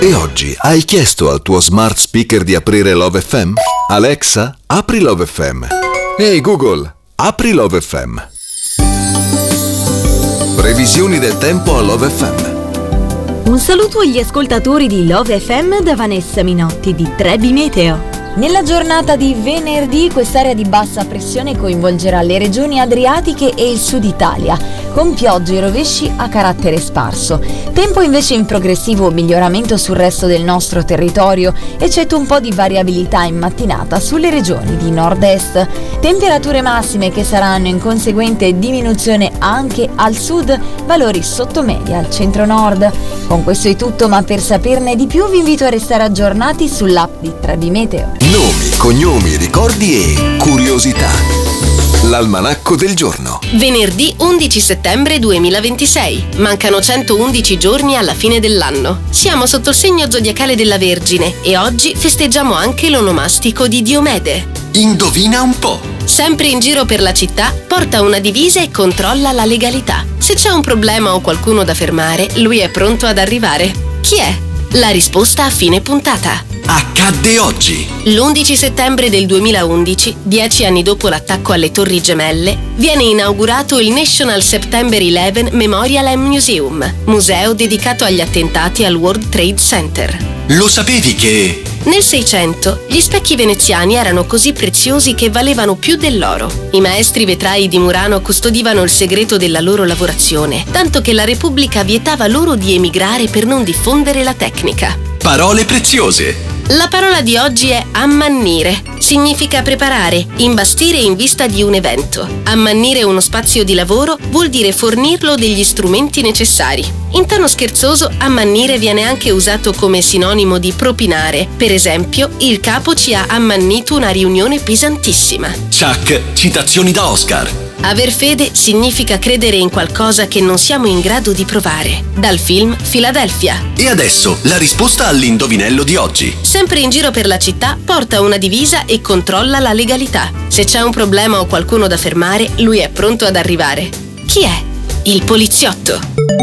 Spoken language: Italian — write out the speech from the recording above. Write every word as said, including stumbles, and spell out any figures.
E oggi hai chiesto al tuo smart speaker di aprire Love F M? Alexa, apri Love F M. Ehi Google, apri Love F M. Previsioni del tempo a Love F M. Un saluto agli ascoltatori di Love F M da Vanessa Minotti di Trebi Meteo. Nella giornata di venerdì quest'area di bassa pressione coinvolgerà le regioni adriatiche e il sud Italia, con piogge e rovesci a carattere sparso. Tempo invece in progressivo miglioramento sul resto del nostro territorio, eccetto un po' di variabilità in mattinata sulle regioni di nord-est. Temperature massime che saranno in conseguente diminuzione anche al sud, valori sotto media al centro-nord. Con questo è tutto, ma per saperne di più vi invito a restare aggiornati sull'app di Trebi Meteo. Nomi, cognomi, ricordi e curiosità. L'almanacco del giorno. Venerdì undici settembre duemilaventisei. Mancano centoundici giorni alla fine dell'anno. Siamo sotto il segno zodiacale della Vergine e oggi festeggiamo anche l'onomastico di Diomede. Indovina un po'. Sempre in giro per la città, porta una divisa e controlla la legalità. Se c'è un problema o qualcuno da fermare, lui è pronto ad arrivare. Chi è? La risposta a fine puntata. Accadde oggi. L'undici settembre del duemilaundici, dieci anni dopo l'attacco alle Torri Gemelle, viene inaugurato il National September eleven Memorial and Museum, museo dedicato agli attentati al World Trade Center. Lo sapevi che... Nel Seicento, gli specchi veneziani erano così preziosi che valevano più dell'oro. I maestri vetrai di Murano custodivano il segreto della loro lavorazione, tanto che la Repubblica vietava loro di emigrare per non diffondere la tecnica. Parole preziose. La parola di oggi è ammannire. Significa preparare, imbastire in vista di un evento. Ammannire uno spazio di lavoro vuol dire fornirlo degli strumenti necessari. In tono scherzoso, ammannire viene anche usato come sinonimo di propinare. Per esempio, il capo ci ha ammannito una riunione pesantissima. Chuck, citazioni da Oscar. Aver fede significa credere in qualcosa che non siamo in grado di provare. Dal film Philadelphia. E adesso la risposta all'indovinello di oggi. Sempre in giro per la città, porta una divisa e controlla la legalità. Se c'è un problema o qualcuno da fermare, lui è pronto ad arrivare. Chi è? Il poliziotto.